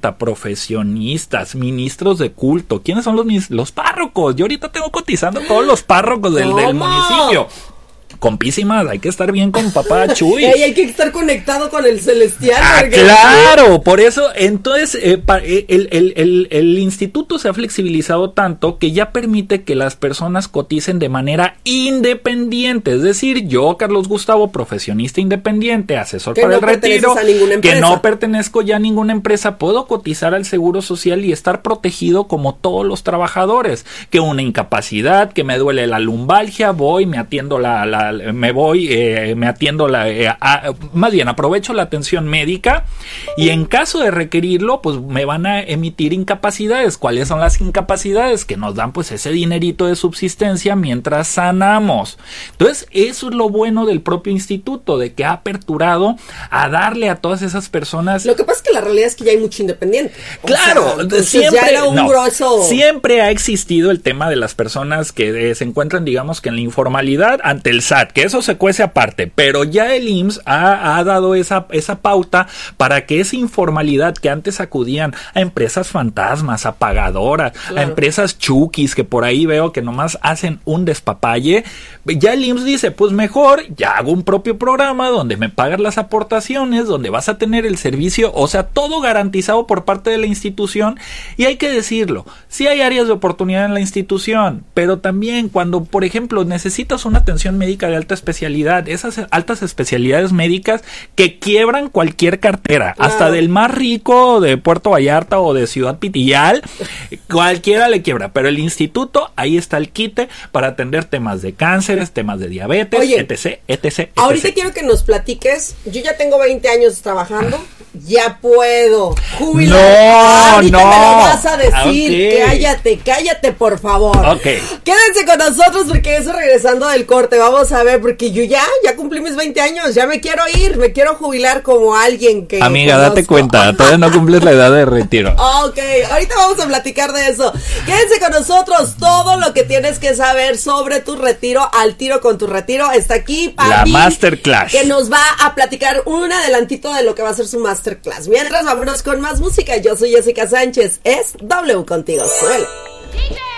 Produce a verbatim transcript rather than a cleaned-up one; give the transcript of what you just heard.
pregunta, profesionistas, ministros de culto, ¿quiénes son los, los párrocos? Yo ahorita tengo cotizando todos los párrocos del, del municipio. Compísimas, hay que estar bien con papá Chuy. Hey, hay que estar conectado con el celestial. Ah, claro, por eso, entonces, eh, pa, el, el, el, el instituto se ha flexibilizado tanto que ya permite que las personas coticen de manera independiente. Es decir, yo, Carlos Gustavo, profesionista independiente, asesor que para no el retiro, que no pertenezco ya a ninguna empresa, puedo cotizar al Seguro Social y estar protegido como todos los trabajadores. Que una incapacidad, que me duele la lumbalgia, voy, me atiendo la, la me voy, eh, me atiendo la, eh, a, más bien aprovecho la atención médica y en caso de requerirlo, pues me van a emitir incapacidades. ¿Cuáles son las incapacidades? Que nos dan pues ese dinerito de subsistencia mientras sanamos. Entonces, eso es lo bueno del propio instituto, de que ha aperturado a darle a todas esas personas. Lo que pasa es que la realidad es que ya hay mucho independiente. Claro, o sea, siempre, ya era un no, grueso. siempre ha existido el tema de las personas que eh, se encuentran, digamos, que en la informalidad ante el S A T, que eso se cuece aparte, pero ya el I M S S ha, ha dado esa, esa pauta para que esa informalidad que antes acudían a empresas fantasmas, a pagadoras, claro, a empresas chukis que por ahí veo que nomás hacen un despapalle, ya el I M S S dice, pues mejor ya hago un propio programa donde me pagas las aportaciones, donde vas a tener el servicio, o sea, todo garantizado por parte de la institución. Y hay que decirlo, sí hay áreas de oportunidad en la institución, pero también cuando, por ejemplo, necesitas una atención médica de alta especialidad, esas altas especialidades médicas que quiebran cualquier cartera, claro, hasta del más rico de Puerto Vallarta o de Ciudad Pitillal, cualquiera le quiebra, pero el instituto, ahí está el quite para atender temas de cánceres, temas de diabetes, Oye, etc, etc, etc. Ahorita quiero que nos platiques, yo ya tengo veinte años trabajando, ya puedo jubilar. No, ahorita no. me lo vas a decir, Okay. cállate, cállate por favor. Ok. Quédense con nosotros porque eso regresando del corte, vamos a ver, porque yo ya, ya cumplí mis veinte años, ya me quiero ir, me quiero jubilar como alguien que Amiga, conozco. date cuenta, todavía no cumples la edad de retiro. Ok, ahorita vamos a platicar de eso. Quédense con nosotros, todo lo que tienes que saber sobre tu retiro, al tiro con tu retiro, está aquí Pati, la masterclass, que nos va a platicar un adelantito de lo que va a ser su masterclass. Mientras, vámonos con más música. Yo soy Jessica Sánchez, es W contigo, suele.